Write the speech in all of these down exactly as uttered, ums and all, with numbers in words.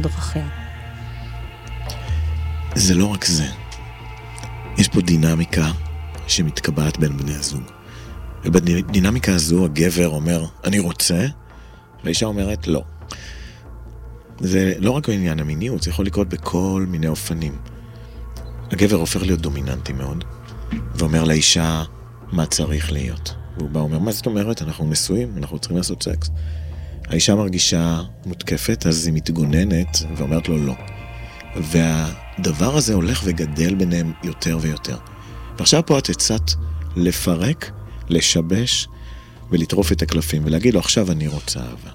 דרכים. זה לא רק זה. יש פה דינמיקה שמתקבעת בין בני הזוג. ובדינמיקה הזו הגבר אומר, אני רוצה, והאישה אומרת, לא. זה לא רק בעניין המיניות, זה יכול לקרות בכל מיני אופנים. הגבר הופך להיות דומיננטי מאוד, ואומר לאישה מה צריך להיות. והוא בא ואומר, מה זאת אומרת? אנחנו נשואים, אנחנו צריכים לעשות סקס. האישה מרגישה מותקפת, אז היא מתגוננת ואומרת לו לא. והדבר הזה הולך וגדל ביניהם יותר ויותר. ועכשיו פה את הצעת לפרק, לשבש ולטרוף את הקלפים ולהגיד לו, עכשיו אני רוצה אהבה.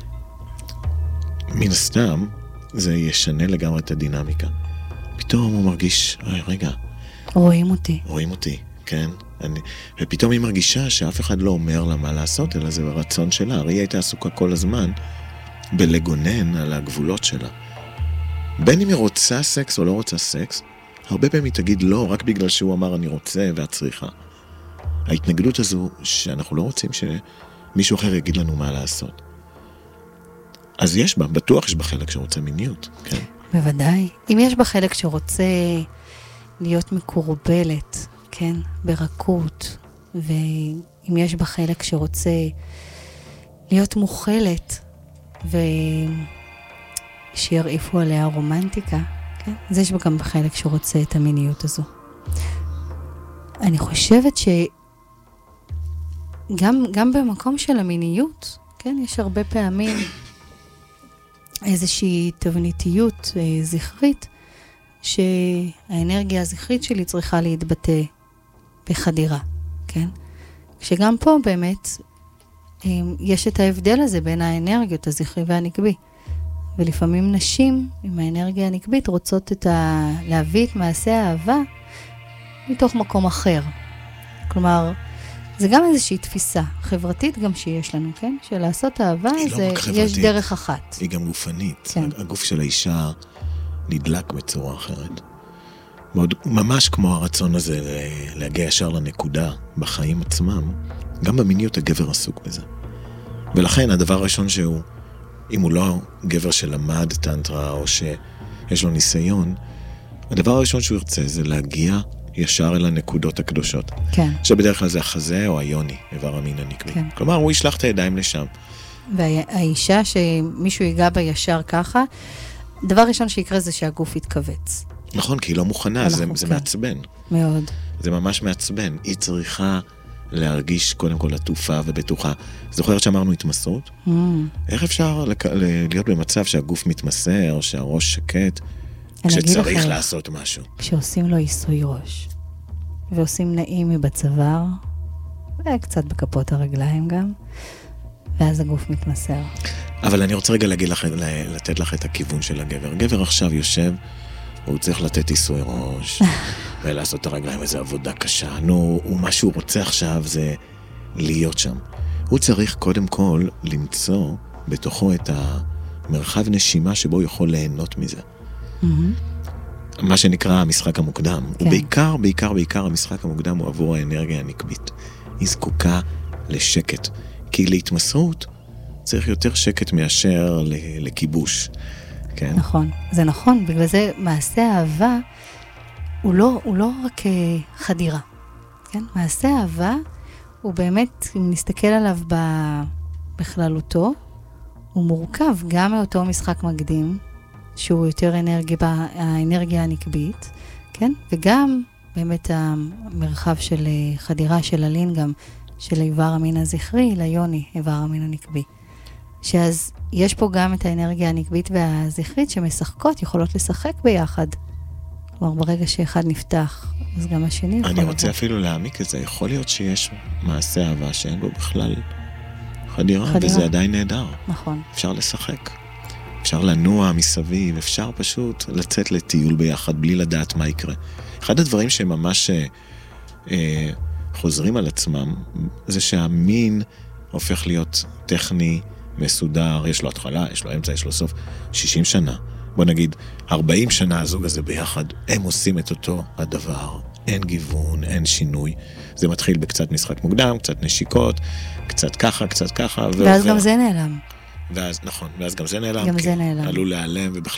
מן הסתם, זה ישנה לגמרי את הדינמיקה. פתאום הוא מרגיש, רגע. רואים אותי. רואים אותי, כן. אני, ופתאום היא מרגישה שאף אחד לא אומר לה מה לעשות, אלא זה ברצון שלה. הרי היא הייתה עסוקה כל הזמן בלגונן על הגבולות שלה. בין אם היא רוצה סקס או לא רוצה סקס, הרבה פעמים היא תגיד לא, רק בגלל שהוא אמר אני רוצה ואת צריכה. ההתנגדות הזו שאנחנו לא רוצים שמישהו אחר יגיד לנו מה לעשות. אז יש בה, בטוח יש בה חלק שרוצה מיניות, כן? בוודאי. אם יש בה חלק שרוצה להיות מקורבלת, כן? ברכות, ואם יש בה חלק שרוצה להיות מוכלת, ושירעיפו עליה רומנטיקה, כן? אז יש בה גם חלק שרוצה את המיניות הזו. אני חושבת ש... גם, גם במקום של המיניות, כן? יש הרבה פעמים איזושהי תבניתיות אה, זכרית, שהאנרגיה הזכרית שלי צריכה להתבטא בחדירה, כן? כשגם פה באמת אה, יש את ההבדל הזה בין האנרגיות הזכרי והנקבי. ולפעמים נשים עם האנרגיה הנקבית רוצות את ה... להביא את מעשה האהבה מתוך מקום אחר. כלומר, זה גם איזושהי תפיסה חברתית גם שיש לנו, כן? שלעשות אהבה זה, לא יש דרך אחת. היא גם גופנית. כן. הגוף של האישה נדלק בצורה אחרת. מאוד, ממש כמו הרצון הזה להגיע ישר לנקודה בחיים עצמם, גם במיניות הגבר עסוק בזה. ולכן הדבר הראשון שהוא, אם הוא לא גבר שלמד טנטרה או שיש לו ניסיון, הדבר הראשון שהוא ירצה זה להגיע ישר אל הנקודות הקדושות. כן. שבדרך כלל זה החזה או היוני, איבר המין הנקבי. כן. כלומר, הוא ישלח את הידיים לשם. והאישה שמישהו ייגע בה ישר ככה, דבר ראשון שיקרה זה שהגוף יתכווץ. נכון, כי היא לא מוכנה, זה, זה כן. מעצבן. מאוד. זה ממש מעצבן. היא צריכה להרגיש קודם כל עטופה ובטוחה. זוכרת שאמרנו התמסרות? Mm. איך אפשר לק... להיות במצב שהגוף מתמסר, שהראש שקט, כשצריך לך, לעשות משהו? כשעושים לו עיסוי ראש, ועושים נעים מבצוואר, וקצת בכפות הרגליים גם, ואז הגוף מתמסר. אבל אני רוצה רגע להגיד לך, לתת לך את הכיוון של הגבר. הגבר עכשיו יושב, הוא צריך לתת עיסוי ראש, ולעשות את הרגליים, איזו עבודה קשה. נו, מה שהוא רוצה עכשיו זה להיות שם. הוא צריך קודם כל למצוא בתוכו את המרחב נשימה שבו הוא יכול ליהנות מזה. Mm-hmm. מה שנקרא המשחק המוקדם. כן. ובעיקר, בעיקר, בעיקר המשחק המוקדם הוא עבור האנרגיה הנקבית. היא זקוקה לשקט. כי להתמסרות צריך יותר שקט מאשר לכיבוש. כן? נכון, זה נכון. בגלל זה מעשה האהבה הוא לא, הוא לא רק חדירה. כן? מעשה האהבה הוא באמת, אם נסתכל עליו בכללותו, הוא מורכב גם מאותו משחק מקדים, שהוא יותר אנרגיה, האנרגיה הנקבית, כן? וגם באמת המרחב של חדירה של הלין גם, של איבר המין הזכרי ליוני, איבר המין הנקבי. שאז יש פה גם את האנרגיה הנקבית והזכרית שמשחקות, יכולות לשחק ביחד. כלומר, ברגע שאחד נפתח, אז גם השני יכול... אני רוצה אפילו להעמיק את זה. יכול להיות שיש מעשה אהבה שאין בו בכלל חדירה, חדירה. וזה עדיין נהדר. נכון. אפשר לשחק. אפשר לנוע מסביב, אפשר פשוט לצאת לטיול ביחד, בלי לדעת מה יקרה. אחד הדברים שממש אה, חוזרים על עצמם, זה שהמין הופך להיות טכני, מסודר, יש לו התחלה, יש לו אמצע, יש לו סוף, שישים שנה. בוא נגיד, ארבעים שנה הזוג הזה ביחד, הם עושים את אותו הדבר. אין גיוון, אין שינוי. זה מתחיל בקצת משחק מוקדם, קצת נשיקות, קצת ככה, קצת ככה. ואז גם זה נעלם. ואז, נכון, ואז גם זה נעלם. גם זה נעלם. עלול להיעלם, ובכלל